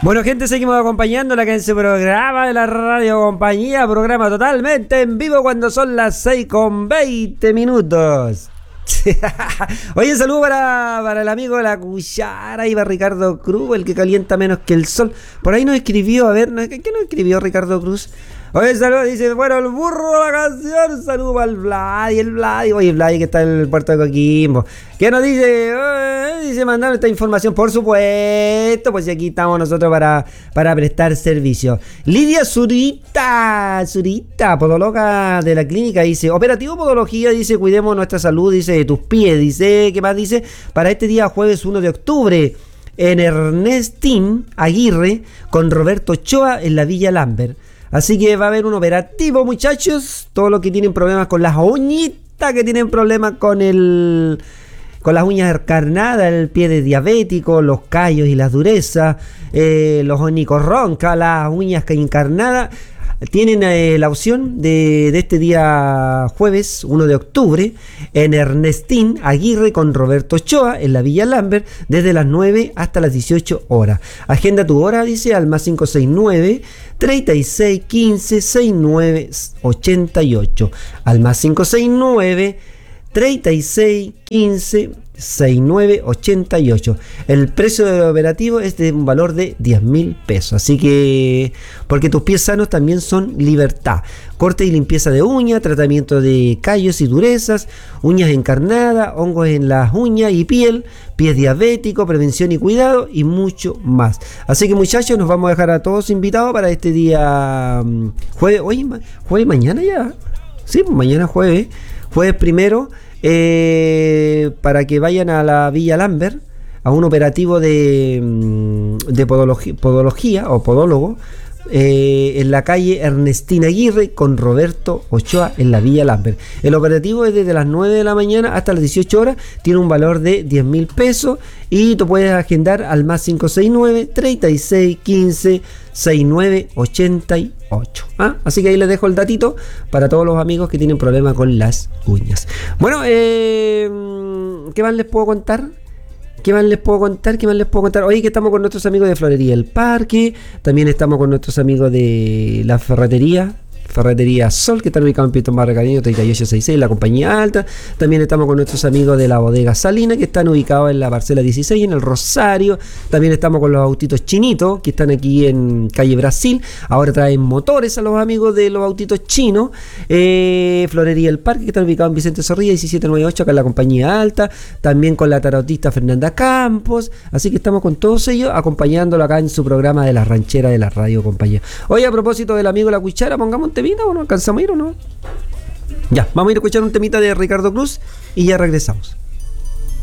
Bueno, gente, seguimos acompañándola acá en ese programa de la Radio Compañía, programa totalmente en vivo cuando son las 6:20. Oye, un saludo para el amigo de la cuchara, iba Ricardo Cruz, el que calienta menos que el sol. Por ahí nos escribió, a ver, ¿qué nos escribió Ricardo Cruz? Oye, saludo, dice, bueno, el burro de la canción, saludo para el Vladi, oye, Vladi que está en el puerto de Coquimbo. ¿Qué nos dice? Dice, mandar esta información, por supuesto, pues aquí estamos nosotros para prestar servicio. Lidia Zurita, podóloga de la clínica, dice, operativo podología, dice, cuidemos nuestra salud, dice, de tus pies, dice, ¿qué más dice? Para este día jueves 1 de octubre, en Ernestín Aguirre, con Roberto Ochoa, en la Villa Lambert. Así que va a haber un operativo, muchachos. Todos los que tienen problemas con las uñitas, que tienen problemas con las uñas encarnadas, el pie de diabético, los callos y las durezas, los onicos roncas, las uñas encarnadas, tienen la opción de este día jueves 1 de octubre en Ernestín Aguirre con Roberto Ochoa en la Villa Lambert desde las 9 hasta las 18 horas. Agenda tu hora, dice, al más 569 36 15 69 88. Al más 569 36 15 6988. El precio del operativo es de un valor de 10.000 pesos. Así que, porque tus pies sanos también son libertad. Corte y limpieza de uñas, tratamiento de callos y durezas, uñas encarnadas, hongos en las uñas y piel, pies diabéticos, prevención y cuidado y mucho más. Así que, muchachos, nos vamos a dejar a todos invitados para este día jueves. Oye, jueves mañana ya. Sí, mañana jueves primero. Para que vayan a la Villa Lambert a un operativo de podología o podólogo en la calle Ernestina Aguirre con Roberto Ochoa en la Villa Lambert. El operativo es desde las 9 de la mañana hasta las 18 horas, tiene un valor de 10.000 pesos y tú puedes agendar al más 569 36 15 69 88. Así que ahí les dejo el datito para todos los amigos que tienen problemas con las uñas. Bueno, ¿qué más les puedo contar? ¿Qué más les puedo contar? Oye, que estamos con nuestros amigos de Florería El Parque. También estamos con nuestros amigos de la Ferretería Sol, que están ubicados en Pietro Barrio Cariño 3866, la compañía alta. También estamos con nuestros amigos de la Bodega Salina, que están ubicados en la parcela 16, en el Rosario. También estamos con los autitos chinitos, que están aquí en calle Brasil. Ahora traen motores a los amigos de los autitos chinos. Florería El Parque, que están ubicados en Vicente Zorrilla 1798, acá en la compañía alta. También con la tarotista Fernanda Campos. Así que estamos con todos ellos acompañándolo acá en su programa de la ranchera de la Radio Compañía. Hoy, a propósito del amigo La Cuchara, pongamos un temita o no alcanzamos a ir o no. Ya, vamos a ir a escuchar un temita de Ricardo Cruz y ya regresamos.